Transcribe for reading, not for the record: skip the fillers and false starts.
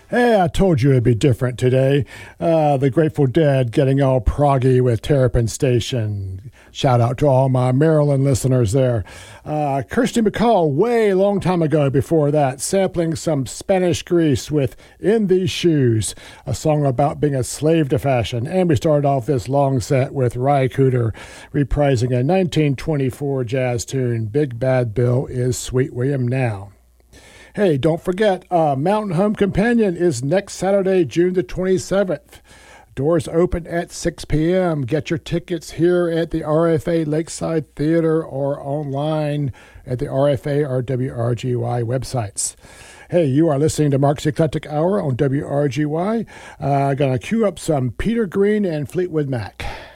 Hey, I told you it'd be different today. The Grateful Dead getting all proggy with Terrapin Station. Shout out to all my Maryland listeners there. Kirsty MacColl, way long time ago before that, sampling some Spanish Grease with In These Shoes, a song about being a slave to fashion. And we started off this long set with Ry Cooder reprising a 1924 jazz tune, Big Bad Bill is Sweet William Now. Hey, don't forget, Mountain Home Companion is next Saturday, June the 27th. Doors open at 6 p.m. Get your tickets here at the RFA Lakeside Theater or online at the RFA or WRGY websites. Hey, you are listening to Mark's Eclectic Hour on WRGY. Going to cue up some Peter Green and Fleetwood Mac.